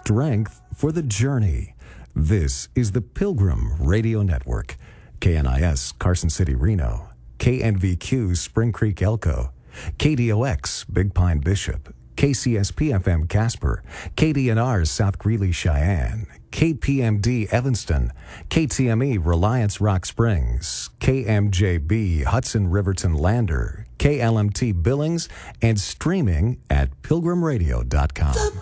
strength for the journey. This is the Pilgrim Radio Network. KNIS, Carson City, Reno. KNVQ, Spring Creek, Elko. KDOX, Big Pine, Bishop. KCSP-FM, Casper. KDNR, South Greeley, Cheyenne. KPMD, Evanston. KTME, Reliance, Rock Springs. KMJB, Hudson, Riverton, Lander. KLMT, Billings, and streaming at pilgrimradio.com.